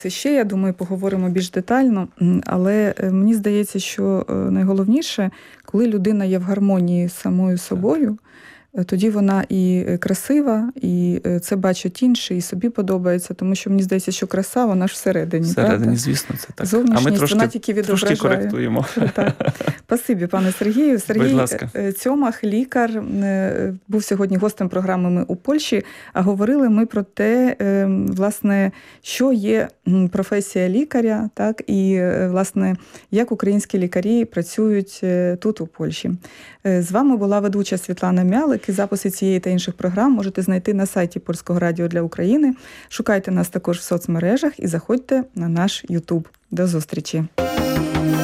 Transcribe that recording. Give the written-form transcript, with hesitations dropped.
Це ще, я думаю, поговоримо більш детально, але мені здається, що найголовніше, коли людина є в гармонії з самою собою, тоді вона і красива, і це бачать інші, і собі подобається, тому що мені здається, що краса, вона ж всередині. Всередині, звісно, це так. Зовнішність, вона тільки відображає. Трошки коректуємо. Так. Спасибі, пане Сергію. Сергій Цьомах, лікар, був сьогодні гостем програми «Ми у Польщі», а говорили ми про те, власне, що є професія лікаря, так, і, власне, як українські лікарі працюють тут, у Польщі. З вами була ведуча Світлана Мялик, і записи цієї та інших програм можете знайти на сайті Польського радіо для України. Шукайте нас також в соцмережах і заходьте на наш YouTube. До зустрічі!